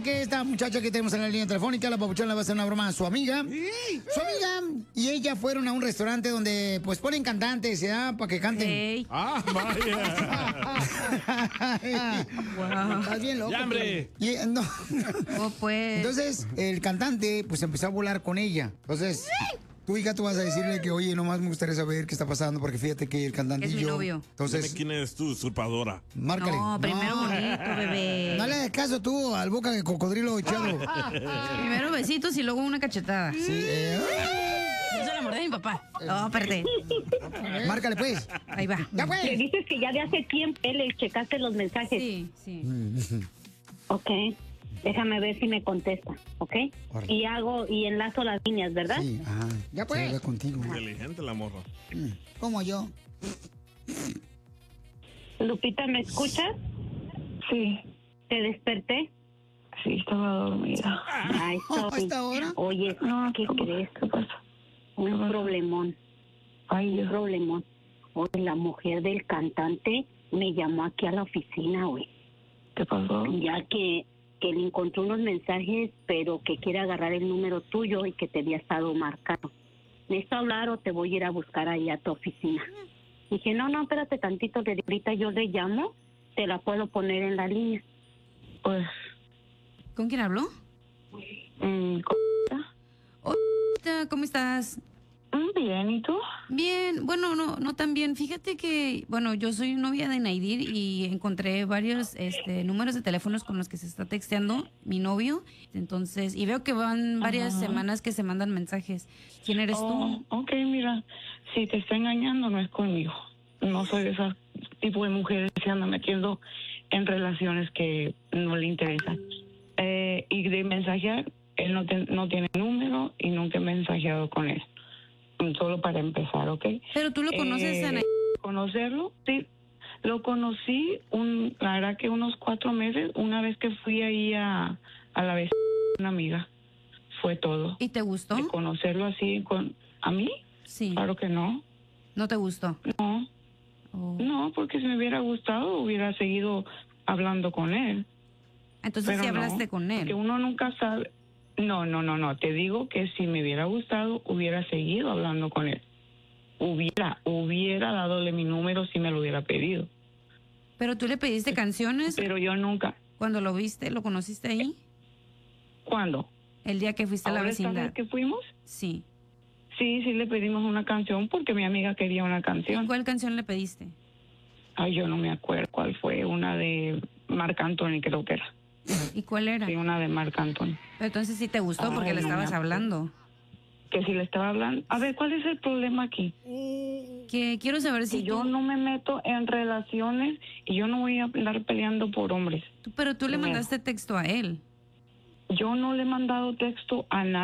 que esta muchacha que tenemos en la línea telefónica, la papuchona, le va a hacer una broma a su amiga. Su amiga y ella fueron a un restaurante donde pues ponen cantantes, ¿ya? Para que canten. Hey. ¡Ah, vaya! Wow. Estás bien loco. ¡Ya, hombre! No. Oh, pues. Entonces, el cantante pues empezó a volar con ella. Entonces, tu hija, tú vas a decirle que, oye, nomás me gustaría saber qué está pasando, porque fíjate que el cantante Es y mi yo... novio. Entonces, Dime quién eres tú, usurpadora. márcale. No, primero bonito, bebé. No le hagas caso tú al boca de cocodrilo echado. Primero besitos y luego una cachetada. Sí, Yo se la mordí a mi papá. No, perdí. Márcale, pues. Ahí va. Ya, pues. Le dices que ya de hace tiempo le checaste los mensajes. Sí, sí. Ok. Déjame ver si me contesta, ¿ok? Órale. Y enlazo las líneas, ¿verdad? Sí, ajá. Ya, pues. Habla contigo. Inteligente la morra. Como yo. Lupita, ¿me escuchas? Sí, ¿Te desperté? sí, estaba dormida. Ay, ¿A esta hora? Oye, ¿qué crees? ¿Qué pasa? Un problemón. Ay, Un problemón. Oye, la mujer del cantante me llamó aquí a la oficina, güey. ¿qué pasó? Ya que le encontró unos mensajes, pero que quiere agarrar el número tuyo y que te había estado marcando. ¿Necesito hablar o te voy a ir a buscar ahí a tu oficina? Dije, no, espérate tantito, que ahorita yo le llamo, te la puedo poner en la línea. Pues, ¿Con quién habló? Hola, ¿cómo estás? bien, ¿y tú? Bien, bueno, no tan bien. Fíjate que, bueno, yo soy novia de Naidir y encontré varios números de teléfonos con los que se está texteando mi novio. Entonces, y veo que van varias semanas que se mandan mensajes. ¿Quién eres tú? Ok, mira, si te está engañando no es conmigo. No soy de ese tipo de mujeres que se andan metiendo en relaciones que no le interesan. Y de mensajear, él no tiene número y nunca he mensajeado con él. Solo para empezar, ¿ok? Pero tú lo conoces a Naidir. Conocerlo, sí. Lo conocí, la verdad que unos 4 meses, una vez que fui ahí a la vez una amiga. Fue todo. ¿Y te gustó? De conocerlo así, ¿a mí? Sí. Claro que no. ¿No te gustó? No. Oh. No, porque si me hubiera gustado, hubiera seguido hablando con él. Entonces Pero sí no, hablaste con él. porque uno nunca sabe. No. Te digo que si me hubiera gustado, hubiera seguido hablando con él. Hubiera dadole mi número si me lo hubiera pedido. Pero tú le pediste canciones Pero yo nunca. cuando lo viste, lo conociste ahí, ¿Cuándo? el día que fuiste a la ¿Ahora esta vecindad. vez que fuimos? Sí. Sí, le pedimos una canción porque mi amiga quería una canción. ¿Cuál canción le pediste? Ay, yo no me acuerdo cuál fue. Una de Marc Anthony, creo que era. ¿Y cuál era? Sí, una de Marc Anthony. Pero entonces sí te gustó porque Ay, le no estabas me acuerdo. hablando. Que si le estaba hablando. A ver, ¿cuál es el problema aquí? Que quiero saber si Que yo no me meto en relaciones y yo no voy a andar peleando por hombres. pero tú le Primero. mandaste texto a él. Yo no le he mandado texto a nadie.